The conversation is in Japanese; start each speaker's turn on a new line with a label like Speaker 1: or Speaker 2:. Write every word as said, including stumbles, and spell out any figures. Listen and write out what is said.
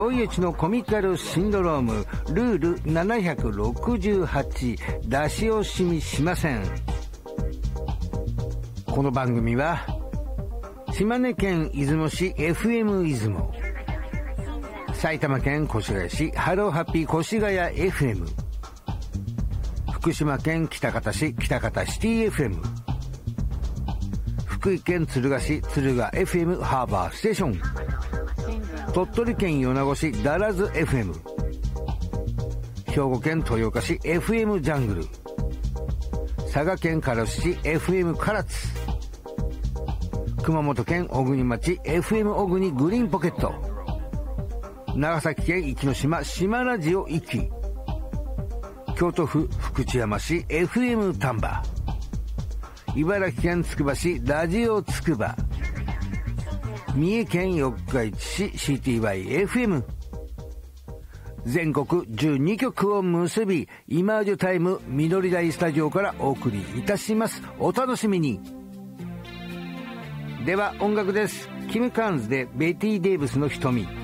Speaker 1: おいえちのコミカルシンドロームルールななひゃくろくじゅうはち出し惜しみしません。この番組は島根県出雲市 エフエム 出雲、埼玉県越谷市ハローハッピー越谷 エフエム、 福島県喜多方市喜多方シティ エフエム、 福井県敦賀市敦賀 エフエム ハーバーステーション、鳥取県米子市ダラズ エフエム、 兵庫県豊岡市 エフエム ジャングル、佐賀県唐津市 エフエム 唐津、熊本県小国町 エフエム 小国グリーンポケット、長崎県壱岐島島ラジオ壱岐、京都府福知山市 エフエム 丹波、茨城県つくば市ラジオつくば、三重県四日市市 シーティーワイエフエム、 全国じゅうにきょくを結びイマージュタイム緑台スタジオからお送りいたします。お楽しみに。では音楽です。キム・カーンズでベティ・デイブスの瞳。